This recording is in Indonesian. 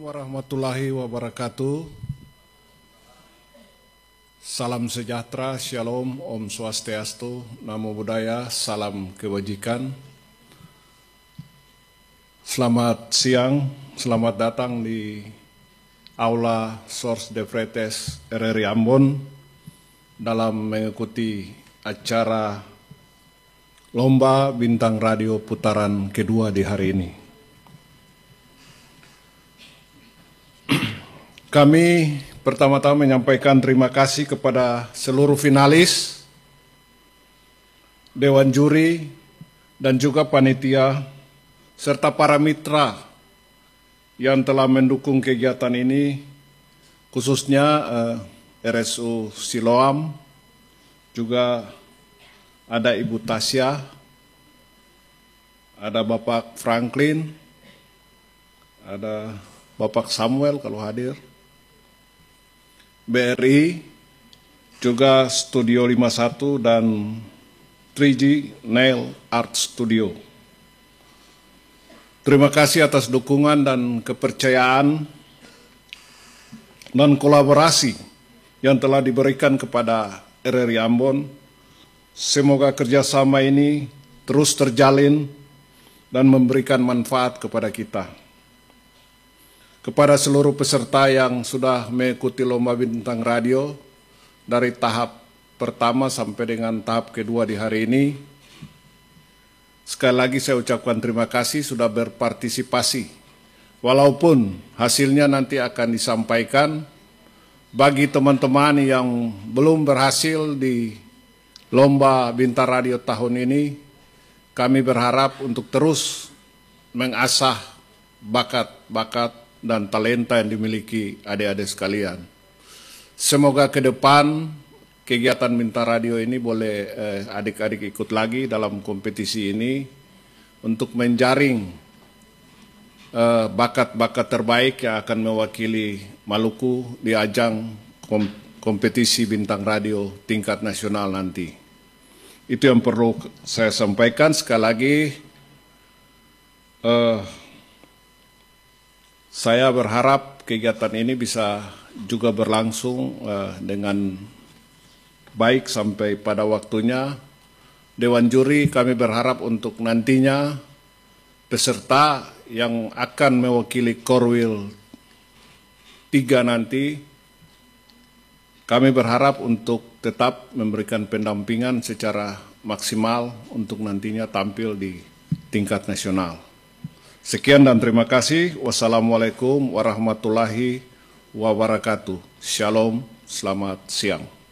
warahmatullahi wabarakatuh. Salam sejahtera, shalom, om swastiastu, namo buddhaya, salam kebajikan. Selamat siang, selamat datang di Aula Source de Fretes RRI Ambon dalam mengikuti acara Lomba Bintang Radio putaran kedua di hari ini. Kami pertama-tama menyampaikan terima kasih kepada seluruh finalis, Dewan Juri, dan juga panitia, serta para mitra yang telah mendukung kegiatan ini, khususnya RSU Siloam, juga ada Ibu Tasya, ada Bapak Franklin, ada Bapak Samuel kalau hadir, BRI, juga Studio 51 dan 3G Nail Art Studio. Terima kasih atas dukungan dan kepercayaan dan kolaborasi yang telah diberikan kepada RRI Ambon. Semoga kerjasama ini terus terjalin dan memberikan manfaat kepada kita. Kepada seluruh peserta yang sudah mengikuti Lomba Bintang Radio dari tahap pertama sampai dengan tahap kedua di hari ini, sekali lagi saya ucapkan terima kasih sudah berpartisipasi. Walaupun hasilnya nanti akan disampaikan, bagi teman-teman yang belum berhasil di Lomba Bintang Radio tahun ini, kami berharap untuk terus mengasah bakat-bakat dan talenta yang dimiliki adik-adik sekalian. Semoga ke depan kegiatan Bintang Radio ini boleh adik-adik ikut lagi dalam kompetisi ini untuk menjaring bakat-bakat terbaik yang akan mewakili Maluku di ajang kompetisi Bintang Radio tingkat nasional nanti. Itu yang perlu saya sampaikan. Sekali lagi, saya berharap kegiatan ini bisa juga berlangsung dengan baik sampai pada waktunya. Dewan Juri kami berharap untuk nantinya peserta yang akan mewakili Korwil 3 nanti, kami berharap untuk tetap memberikan pendampingan secara maksimal untuk nantinya tampil di tingkat nasional. Sekian dan terima kasih. Wassalamualaikum warahmatullahi wabarakatuh. Shalom, selamat siang.